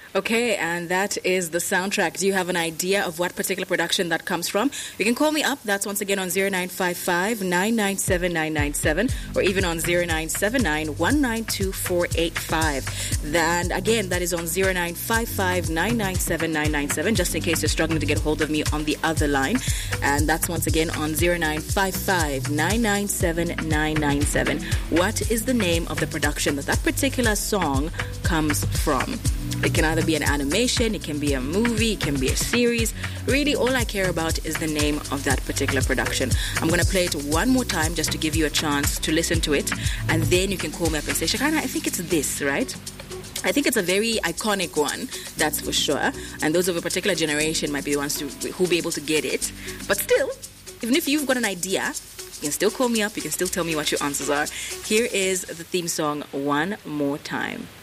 Okay, and that is the soundtrack. Do you have an idea of what particular production that comes from? You can call me up. That's once again on 0955 997 997 or even on 0979 192 485. And again, that is on 0955 997 997, just in case you're struggling to get hold of me on the other line. And that's once again on 0955 997 997. What is the name of the production that particular song comes from? It can either be an animation, it can be a movie, it can be a series. Really, all I care about is the name of that particular production. I'm going to play it one more time just to give you a chance to listen to it. And then you can call me up and say, Shekinah, I think it's this, right? I think it's a very iconic one, that's for sure. And those of a particular generation might be the ones who'll be able to get it. But still, even if you've got an idea, you can still call me up. You can still tell me what your answers are. Here is the theme song one more time.